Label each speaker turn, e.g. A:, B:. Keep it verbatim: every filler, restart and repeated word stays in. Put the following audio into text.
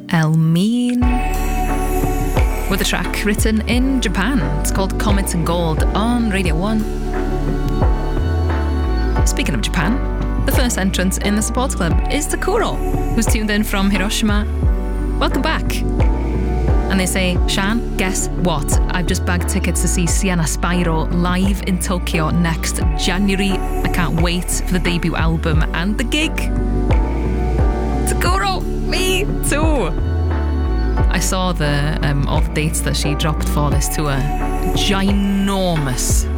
A: Elmine, with a track written in Japan. It's called Comets and Gold on Radio one. Speaking of Japan, the first entrant in the Supporters Club is Takuro, who's tuned in from Hiroshima. Welcome back. And they say, Shan, guess what? I've just bagged tickets to see Sienna Spyro live in Tokyo next January. I can't wait for the debut album and the gig. Takuro, me too. I saw the um, all the dates that she dropped for this tour. Ginormous.